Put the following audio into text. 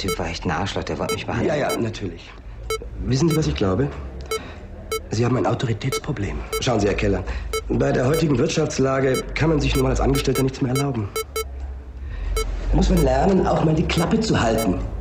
Typ war echt ein Arschloch, der wollte mich behandeln. Ja, natürlich. Wissen Sie, was ich glaube? Sie haben ein Autoritätsproblem. Schauen Sie, Herr Keller, bei der heutigen Wirtschaftslage kann man sich nun mal als Angestellter nichts mehr erlauben. Da muss man lernen, auch mal die Klappe zu halten.